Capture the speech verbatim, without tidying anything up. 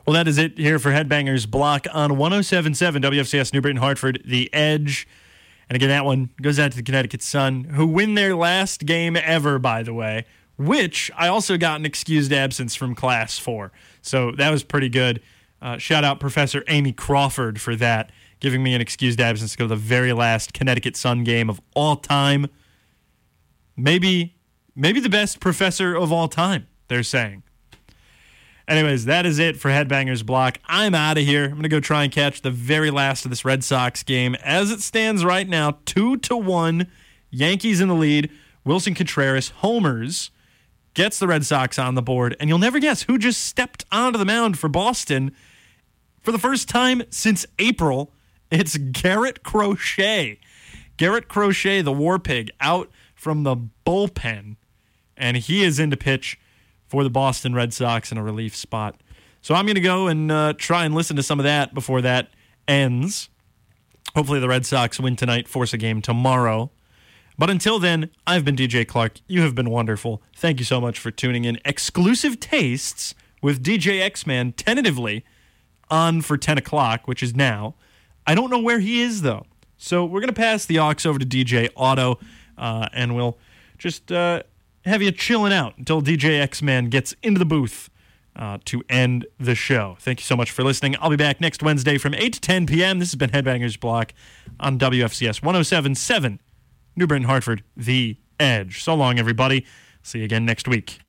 Well, that is it here for Headbangers Block on one oh seven point seven W F C S New Britain Hartford, The Edge. And again, that one goes out to the Connecticut Sun, who win their last game ever, by the way, which I also got an excused absence from class for. So that was pretty good. Uh, shout out Professor Amy Crawford for that, giving me an excused absence to go to the very last Connecticut Sun game of all time. Maybe, maybe the best professor of all time, they're saying. Anyways, that is it for Headbangers Block. I'm out of here. I'm going to go try and catch the very last of this Red Sox game. As it stands right now, two to one, Yankees in the lead. Wilson Contreras homers, gets the Red Sox on the board, and you'll never guess who just stepped onto the mound for Boston for the first time since April. It's Garrett Crochet. Garrett Crochet, the War Pig, out from the bullpen, and he is in to pitch for the Boston Red Sox in a relief spot. So I'm going to go and uh, try and listen to some of that before that ends. Hopefully the Red Sox win tonight, force a game tomorrow. But until then, I've been D J Clark. You have been wonderful. Thank you so much for tuning in. Exclusive Tastes with D J X-Man tentatively on for ten o'clock, which is now. I don't know where he is, though. So we're going to pass the aux over to D J Otto, uh, and we'll just... Uh, have you chilling out until D J X-Man gets into the booth uh, to end the show. Thank you so much for listening. I'll be back next Wednesday from eight to ten p.m. This has been Headbangers Block on W F C S one oh seven point seven, New Britain Hartford, The Edge. So long, everybody. See you again next week.